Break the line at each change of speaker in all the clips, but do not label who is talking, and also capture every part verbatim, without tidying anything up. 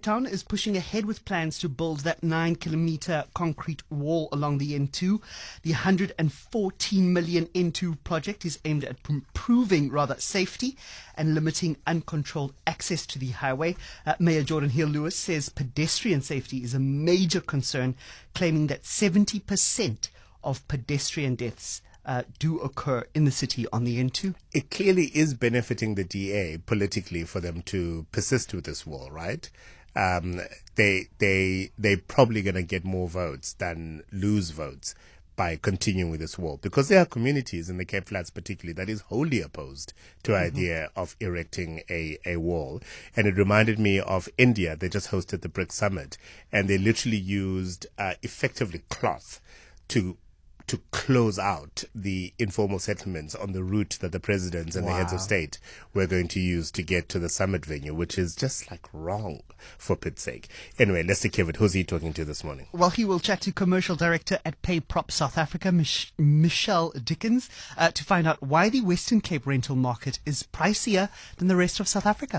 Town is pushing ahead with plans to build that nine kilometer concrete wall along the N two. The one hundred fourteen million N two project is aimed at improving rather safety and limiting uncontrolled access to the highway. Uh, Mayor Jordan Hill-Lewis says pedestrian safety is a major concern, claiming that seventy percent of pedestrian deaths Uh, do occur in the city on the N two.
It clearly is benefiting the D A politically for them to persist with this wall, right? Um, they they they're probably going to get more votes than lose votes by continuing with this wall, because there are communities in the Cape Flats particularly that is wholly opposed to the mm-hmm. idea of erecting a, a wall. And it reminded me of India. They just hosted the BRICS Summit, and they literally used uh, effectively cloth to to close out the informal settlements on the route that the presidents and wow. the heads of state were going to use to get to the summit venue, which is just like wrong, for pit's sake. Anyway, let's take care of it. Who's he talking to this morning?
Well, he will chat to commercial director at PayProp South Africa, Mich- Michelle Dickens, uh, to find out why the Western Cape rental market is pricier than the rest of South Africa.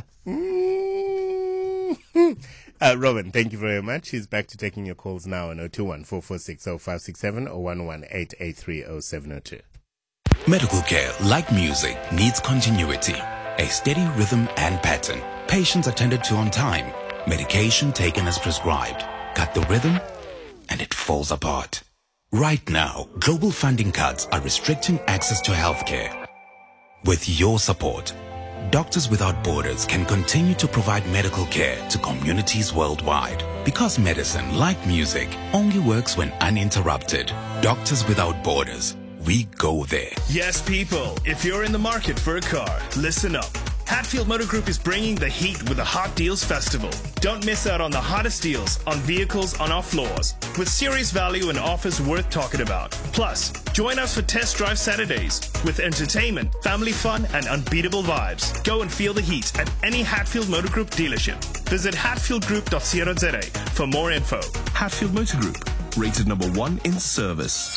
Mm-hmm. Uh, Robin, thank you very much. He's back to taking your calls now on zero two one, four four six, zero five six seven or one one eight eight three zero seven zero two.
Medical care, like music, needs continuity, a steady rhythm and pattern. Patients attended to on time, medication taken as prescribed. Cut the rhythm and it falls apart. Right now, global funding cuts are restricting access to healthcare. With your support, Doctors Without Borders can continue to provide medical care to communities worldwide. Because medicine, like music, only works when uninterrupted. Doctors Without Borders. We go there.
Yes, people. If you're in the market for a car, listen up. Hatfield Motor Group is bringing the heat with the Hot Deals Festival. Don't miss out on the hottest deals on vehicles on our floors, with serious value and offers worth talking about. Plus, join us for Test Drive Saturdays with entertainment, family fun, and unbeatable vibes. Go and feel the heat at any Hatfield Motor Group dealership. Visit hatfield group dot co dot za for more info.
Hatfield Motor Group, rated number one in service.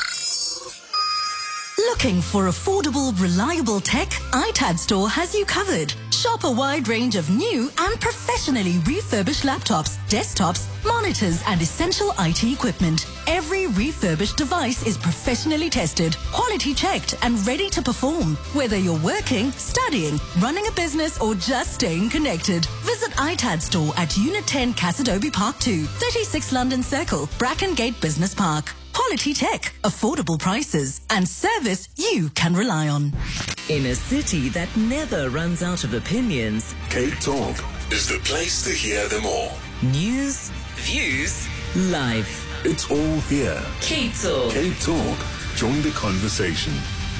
Looking for affordable, reliable tech? iTad Store has you covered. Shop a wide range of new and professionally refurbished laptops, desktops, monitors, and essential I T equipment. Every refurbished device is professionally tested, quality checked, and ready to perform. Whether you're working, studying, running a business, or just staying connected, visit iTad Store at Unit ten Cassidobi Park two, thirty-six London Circle, Brackengate Business Park. Quality tech, affordable prices, and service you can rely on.
In a city that never runs out of opinions,
Cape Talk is the place to hear them all.
News, views, life.
It's all here.
Cape Talk.
Cape Talk. Join the conversation.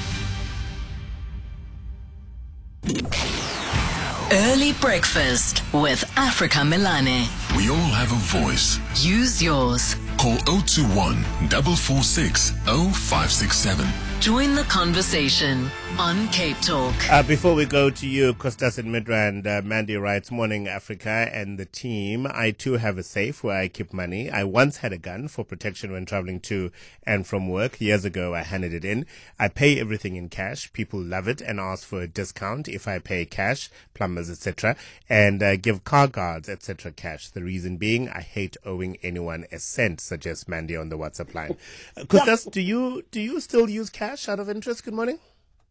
Early breakfast with Africa Milane.
We all have a voice.
Use yours.
Call zero two one, four four six, zero five six seven.
Join the conversation on Cape Talk.
Uh, before we go to you, Costas in Midrand, uh, Mandy writes, Morning Africa and the team. I too have a safe where I keep money. I once had a gun for protection when traveling to and from work. Years ago, I handed it in. I pay everything in cash. People love it and ask for a discount if I pay cash, plumbers, et cetera, and uh, give car guards, et cetera, cash. The reason being, I hate owing anyone a cent, suggests Mandy on the WhatsApp line. Uh, Costas, do you do you still use cash out of interest? Good morning.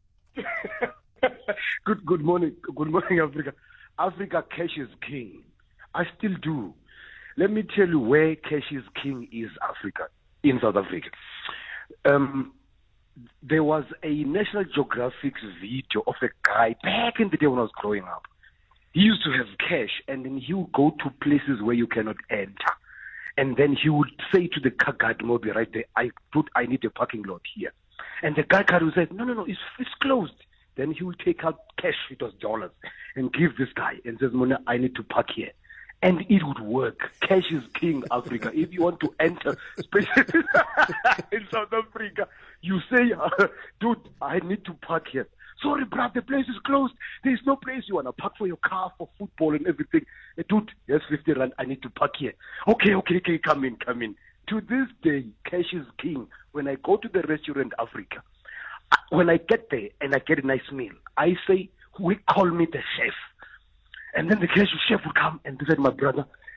good good morning. Good morning, Africa. Africa, cash is king. I still do. Let me tell you where cash is king is Africa, in South Africa. Um, there was a National Geographic video of a guy back in the day when I was growing up. He used to have cash, and then he would go to places where you cannot enter. And then he would say to the car guard, maybe right there, I put, I need a parking lot here. And the guy guard would say, no, no, no, it's, it's closed. Then he would take out cash, it was dollars, and give this guy and says, Mona, I need to park here. And it would work. Cash is king, Africa. If you want to enter, especially in South Africa, you say, dude, I need to park here. Sorry, bruv, the place is closed. There's no place you want to park for your car, for football and everything. Hey, dude, here's fifty rand. I need to park here. Okay, okay, okay, come in, come in. To this day, cash is king. When I go to the restaurant Africa, when I get there and I get a nice meal, I say, we call me the chef. And then the cash chef would come and say, my brother,